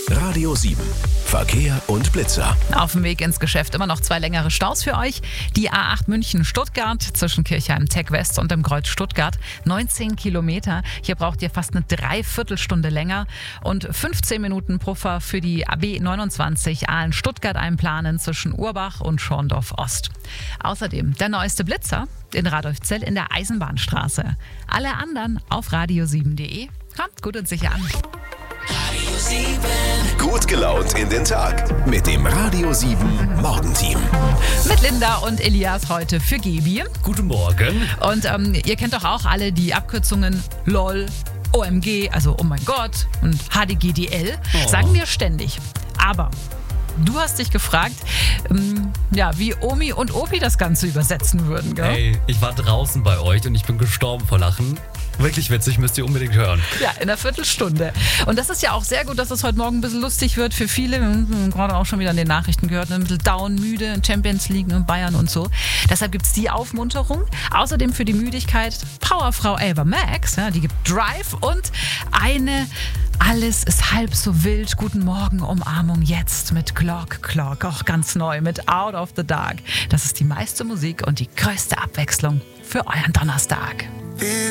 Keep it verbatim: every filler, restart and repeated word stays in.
Radio sieben. Verkehr und Blitzer. Auf dem Weg ins Geschäft immer noch zwei längere Staus für euch. Die A acht München-Stuttgart zwischen Kirchheim Tech West und dem Kreuz Stuttgart. neunzehn Kilometer. Hier braucht ihr fast eine Dreiviertelstunde länger. Und fünfzehn Minuten Puffer für die A B neunundzwanzig Aalen-Stuttgart einplanen zwischen Urbach und Schorndorf Ost. Außerdem der neueste Blitzer in Radolfzell in der Eisenbahnstraße. Alle anderen auf radio sieben punkt de. Kommt gut und sicher an. Radio sieben. Gut gelaunt in den Tag mit dem Radio sieben Morgenteam. Mit Linda und Elias heute für Gebi. Guten Morgen. Und ähm, ihr kennt doch auch alle die Abkürzungen LOL, O M G, also Oh mein Gott, und H D G D L. Oh. Sagen wir ständig. Aber du hast dich gefragt, ähm, ja, wie Omi und Opi das Ganze übersetzen würden, gell? Hey, ich war draußen bei euch und ich bin gestorben vor Lachen. Wirklich witzig, müsst ihr unbedingt hören. Ja, in einer Viertelstunde. Und das ist ja auch sehr gut, dass es heute Morgen ein bisschen lustig wird für viele. Wir haben gerade auch schon wieder in den Nachrichten gehört, ein bisschen down, müde, Champions League und Bayern und so. Deshalb gibt es die Aufmunterung. Außerdem für die Müdigkeit Powerfrau Ava Max, ja, die gibt Drive und eine Alles ist halb so wild. Guten Morgen, Umarmung jetzt mit Clock Clock, auch ganz neu mit Out of the Dark. Das ist die meiste Musik und die größte Abwechslung für euren Donnerstag.